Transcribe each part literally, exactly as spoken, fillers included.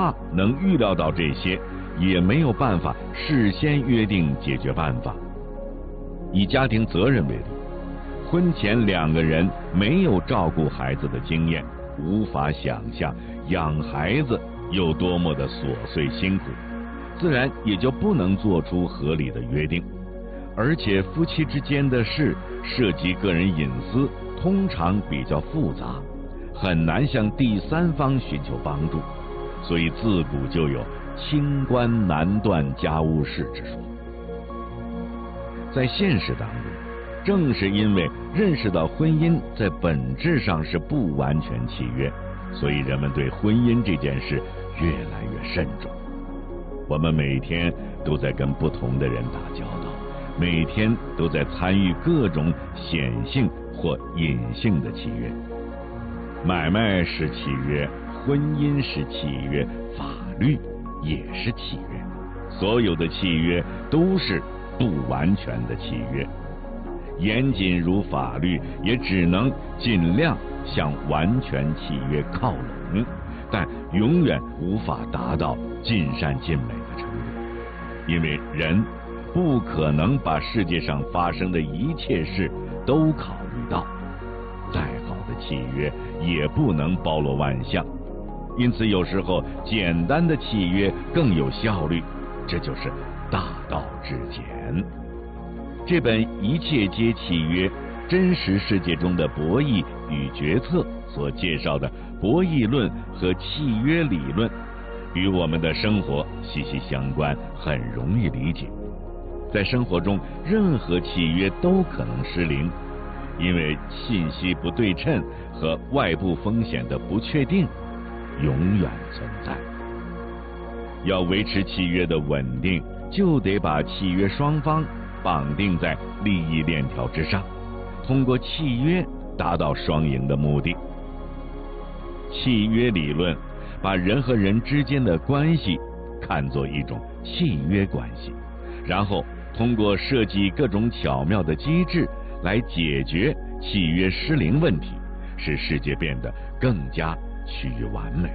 怕能预料到这些，也没有办法事先约定解决办法。以家庭责任为例，婚前两个人没有照顾孩子的经验，无法想象养孩子有多么的琐碎辛苦，自然也就不能做出合理的约定。而且夫妻之间的事涉及个人隐私，通常比较复杂，很难向第三方寻求帮助，所以自古就有清官难断家务事之说。在现实当中，正是因为认识到婚姻在本质上是不完全契约，所以人们对婚姻这件事越来越慎重。我们每天都在跟不同的人打交道，每天都在参与各种显性或隐性的契约。买卖是契约，婚姻是契约，法律也是契约，所有的契约都是不完全的契约。严谨如法律，也只能尽量向完全契约靠拢，但永远无法达到尽善尽美的程度，因为人不可能把世界上发生的一切事都考虑到，再好的契约也不能包罗万象，因此有时候简单的契约更有效率，这就是大道至简。这本《一切皆契约：真实世界中的博弈与决策》所介绍的博弈论和契约理论，与我们的生活息息相关，很容易理解。在生活中，任何契约都可能失灵，因为信息不对称和外部风险的不确定永远存在。要维持契约的稳定，就得把契约双方绑定在利益链条之上，通过契约达到双赢的目的。契约理论把人和人之间的关系看作一种契约关系，然后通过设计各种巧妙的机制来解决契约失灵问题，使世界变得更加趋于完美。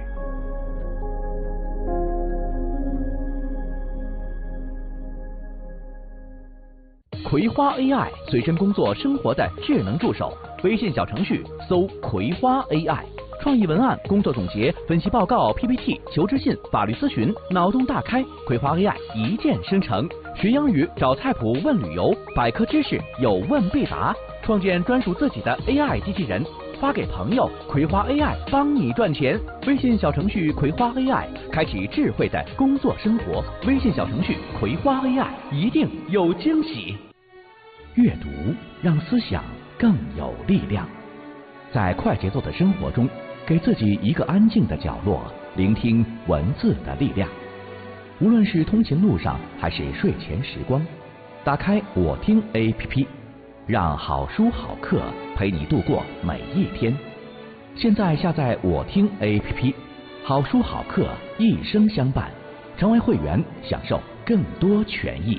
葵花 A I 随身工作生活的智能助手，微信小程序搜葵花 A I， 创意文案、工作总结、分析报告、P P T、求职信、法律咨询，脑洞大开，葵花 A I 一键生成。学英语找菜谱问旅游，百科知识有问必答，创建专属自己的 A I 机器人，发给朋友，葵花 A I 帮你赚钱。微信小程序葵花 A I， 开启智慧的工作生活。微信小程序葵花 A I， 一定有惊喜。阅读让思想更有力量，在快节奏的生活中，给自己一个安静的角落，聆听文字的力量。无论是通勤路上还是睡前时光，打开我听 A P P， 让好书好课陪你度过每一天。现在下载我听 A P P， 好书好课一生相伴，成为会员享受更多权益。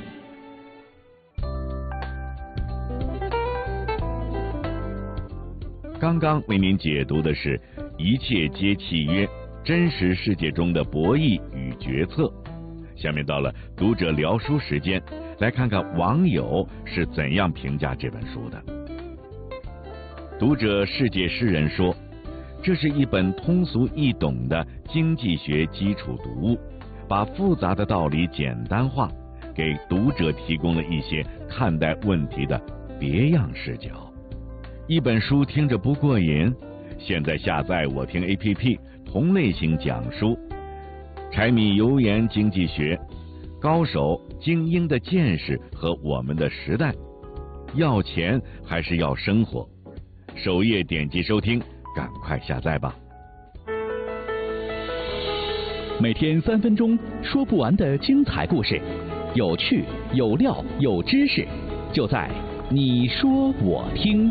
刚刚为您解读的是《一切皆契约：真实世界中的博弈与决策》。下面到了读者聊书时间，来看看网友是怎样评价这本书的。读者世界诗人说，这是一本通俗易懂的经济学基础读物，把复杂的道理简单化，给读者提供了一些看待问题的别样视角。一本书听着不过瘾，现在下载我听 A P P， 同类型讲书，柴米油盐经济学，高手精英的见识和我们的时代，要钱还是要生活？首页点击收听，赶快下载吧。 每天三分钟，说不完的精彩故事，有趣有料有知识，就在你说我听。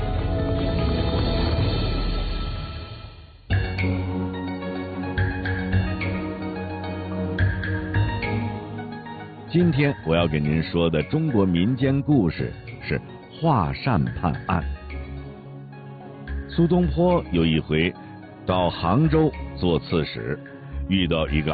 今天我要给您说的中国民间故事是华善判案。苏东坡有一回到杭州做刺史，遇到一个